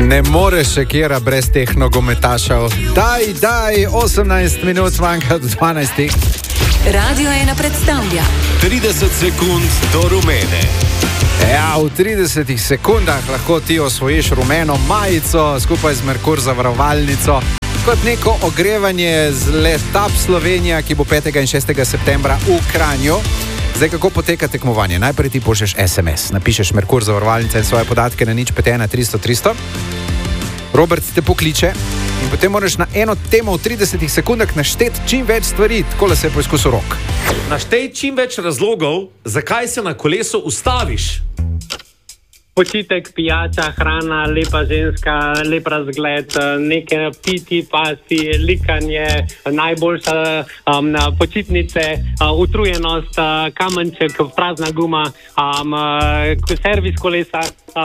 Ne moreš še kjera brez teh nogometašev. Daj, 18 minut manjka do 12. Radio 1 predstavlja 30 sekund do rumene. Ja, v 30 sekundah lahko ti osvojiš rumeno majico skupaj z Merkur zavarovalnico kot neko ogrevanje z Letap Slovenija, ki bo 5. in 6. septembra v Kranju. Zdaj, kako poteka tekmovanje? Najprej ti pošlješ SMS, napišeš Merkur zavarovalnica in svoje podatke na 051 300 300. Robert te pokliče in potem moraš na eno temo v 30 sekundah našteti čim več stvari, tako da se je poizkusil Rok. Naštej čim več razlogov, zakaj se na kolesu ustaviš. Počitek, pijača, hrana, lepa ženska, lep razgled, neke piti, pasti, likanje, najboljša počitnice, utrujenost, kamenček, prazna guma, servis kolesa,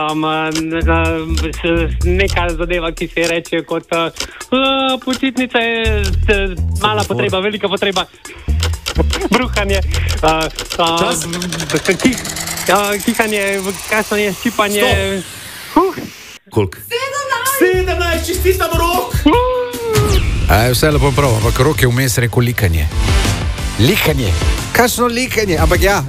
neka zadeva, ki se reče kot počitnice, mala potreba, velika potreba, bruhanje, kihanje, kasanje, ščipanje. Koliko? 17, čestitam, Rok! Vse lepo prav, ampak Rok je vmes rekel likanje. Likanje? Kakšno likanje? Ampak ja.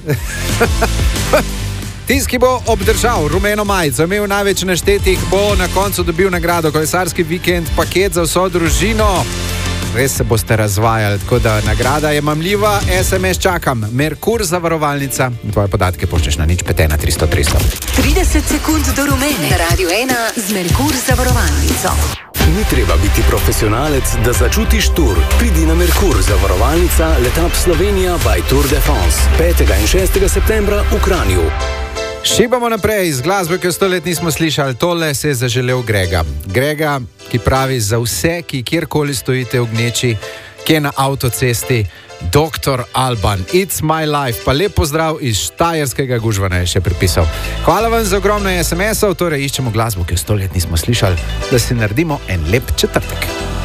Tisti, ki bo obdržal rumeno majico, imel največ naštetih, bo na koncu dobil nagrado kolesarski vikend, paket za vso družino. Res se boste razvajali, tako da nagrada je mamljiva. SMS čakam, Merkur zavarovalnica. Tvoje podatke pošlješ na 051 300 300. 30 sekund do rumene. Na Radio 1 z Merkur zavarovalnico. Ni treba biti profesionalec, da začutiš tur. Pridi na Merkur zavarovalnica Letap Slovenija by Tour de France. 5. in 6. septembra v Kranju. Šibamo naprej z glasbe, ki jo 100 let nismo slišali. Tole se je zaželel Grega. Grega, ki pravi za vse, ki kjerkoli stojite v gneči, ki je na avtocesti, Dr. Alban, It's My Life, pa lep pozdrav iz štajerskega Gužvana je še pripisal. Hvala vam za ogromno SMS-ov, torej iščemo glasbo, ki jo 100 let nismo slišali, da si naredimo en lep četrtek.